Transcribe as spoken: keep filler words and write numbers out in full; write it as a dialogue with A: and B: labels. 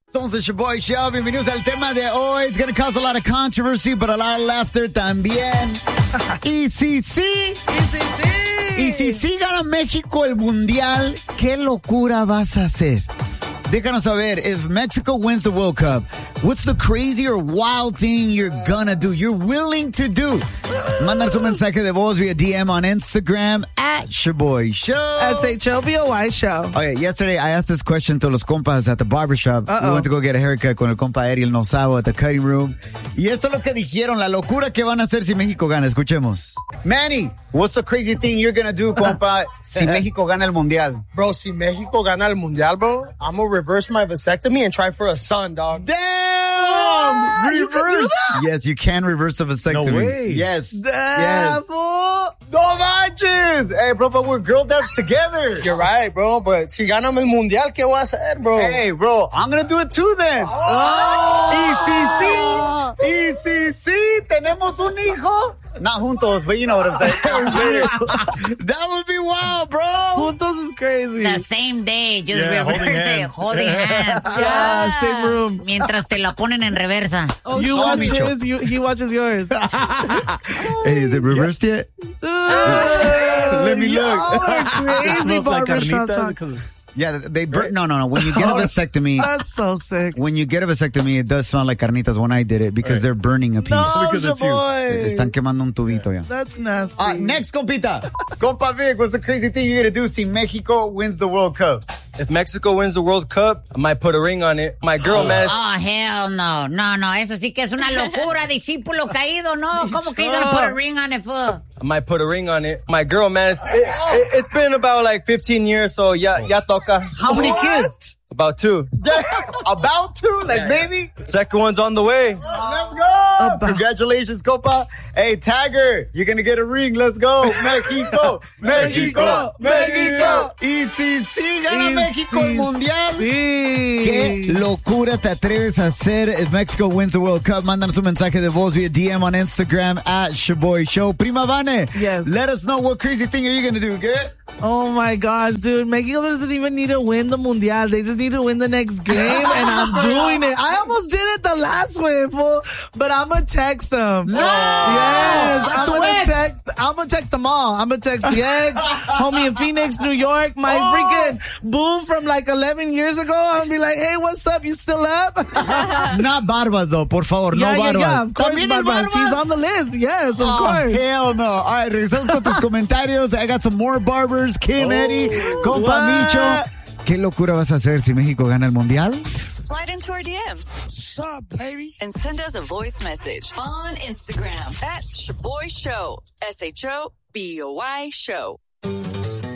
A: Somos el Shaboy Show. Bienvenidos al tema de hoy. It's going to cause a lot of controversy, but a lot of laughter también. Y si sí,
B: y si sí,
A: y si sí gana México el Mundial, ¿qué locura vas a hacer? Déjanos saber, if Mexico wins the World Cup, what's the crazy or wild thing you're gonna do, you're willing to do? Mándanos un mensaje de voz via D M on Instagram at Shaboy Show.
B: S H O B O Y Show.
A: Okay, yesterday I asked this question to los compas at the barbershop.
B: Uh-oh.
A: We went to go get a haircut con el compa Eddie El Nosabo at the cutting room. Y esto es lo que dijeron, la locura que van a hacer si México gana. Escuchemos. Manny, what's the crazy thing you're gonna do, compa, si México gana el Mundial?
C: Bro, si Mexico gana el Mundial, bro, I'm gonna reverse my vasectomy and try for a son, dog.
A: Damn!
B: Oh,
A: reverse.
B: you can do that?
A: Yes, you can reverse a vasectomy.
D: No way.
A: Yes.
B: Damn,
A: Yes.
B: fool.
A: No manches! Hey, bro, but we're girl dads together.
C: You're right, bro, but si ganamos el Mundial, ¿qué voy a hacer, bro?
A: Hey, bro, I'm gonna do it too then.
C: Oh.
A: Y si sí, y si sí, tenemos un hijo. Not juntos, but you know what I'm saying. That would be wild, bro.
B: Juntos is crazy.
E: The same day, just
D: Yeah,
E: reverse
D: holding
E: it,
D: hands.
E: holding hands.
B: Yeah, same room.
E: Mientras te lo ponen en reversa.
F: Oh,
B: You
A: Oh,
B: watch
A: Micho.
B: his, you, he watches yours.
A: Hey, is it reversed yet?
B: Let
A: me look.
B: Crazy
D: Smells like
B: barbershop
D: carnitas
B: talk.
D: 'cause-
A: Yeah, they burn. No, no, no. When you get a vasectomy,
B: That's so sick.
A: when you get a vasectomy, it does smell like carnitas when I did it because
D: Right.
A: they're burning a piece.
B: No,
D: because it's you.
B: boy.
A: Están quemando un tubito ya.
B: That's nasty.
A: Uh, next, compita. Compa Vic, what's the crazy thing you're going to do si Mexico wins the World Cup?
G: If Mexico wins the World Cup, I might put a ring on it. My girl, man.
E: Oh, hell no. No, no, eso sí que es una locura, discípulo caído, no. ¿Cómo que you're gonna put a ring on it for?
G: I might put a ring on it. My girl, man. It's, it, it, it's been about like fifteen years, so ya, ya toca.
A: How many kids?
G: About two.
A: About to? Like, maybe?
G: Second one's on the way.
A: Let's go! Congratulations, compa. Hey, Tagger, you're gonna get a ring. Let's go. Mexico, Mexico, Mexico. Y si sí gana
B: Y
A: México el
B: si
A: Mundial.
B: sí.
A: ¿Qué locura te atreves a hacer if Mexico wins the World Cup? Mándanos un mensaje de voz via D M on Instagram at Shaboy Show. Prima Vane,
B: Yes.
A: let us know what crazy thing are you gonna do, girl?
B: Oh my gosh, dude. Mexico doesn't even need to win the Mundial. They just need to win the next game, and I'm doing it. I almost did it the last way, fool. But I'm going to text them.
A: No!
B: Yes.
A: A
B: I'm
A: tu
B: going
A: ex.
B: to text. I'm going to text them all. I'm going to text the ex, homie in Phoenix, New York, my
A: Oh.
B: freaking boo from like eleven years ago. I'm going to be like, hey, what's up? You still up?
A: Not Barbas, though, por favor.
B: yeah,
A: no
B: yeah,
A: Barbas.
B: yeah. Of course,
A: ¿También el
B: Barbas. He's on the list. Yes, of
A: Oh,
B: course.
A: hell no. All right, regresamos con tus comentarios. I got some more barbers. Kim, Eddie, compa
B: what?
A: Micho. ¿Qué locura vas a hacer si México gana el Mundial?
H: Slide into our D Ms.
C: What's up, baby?
H: And send us a voice message on Instagram at Shaboy Show. S H O B O Y Show.